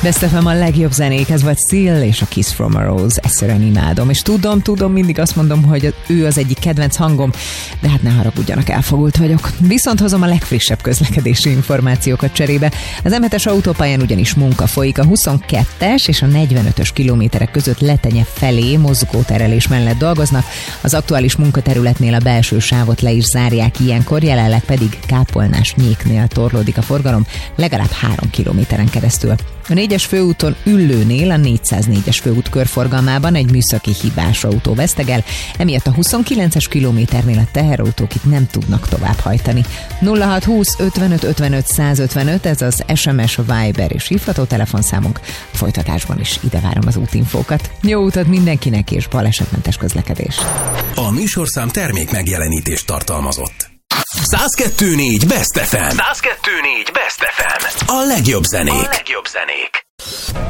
Best FM a legjobb zenék, ez volt Seal és a Kiss from a Rose, egyszerűen imádom, és tudom, mindig azt mondom, hogy ő az egyik kedvenc hangom, de hát ne haragudjanak, elfogult vagyok. Viszont hozom a legfrissebb közlekedési információkat cserébe. Az M7-es autópályán ugyanis munka folyik, a 22-es és a 45-ös kilométerek között Letenye felé mozgóterelés mellett dolgoznak, az aktuális munkaterületnél a belső sávot le is zárják ilyenkor, jelenleg pedig Kápolnás-Nyéknél torlódik a forgalom legalább 3 kilométeren keresztül. A 4-es főúton Üllőnél, a 404-es főút körforgalmában egy műszaki hibás autó vesztegel, emiatt a 29-es kilométernél a teherautók itt nem tudnak tovább hajtani. 0620 55 55 155, ez az SMS, Viber és hívható telefonszámunk. A folytatásban is ide várom az útinfókat. Jó utat mindenkinek és balesetmentes közlekedés. A műsorszám termék megjelenítést tartalmazott. 102.4 Best FM. 102.4 Best FM. A legjobb zenék.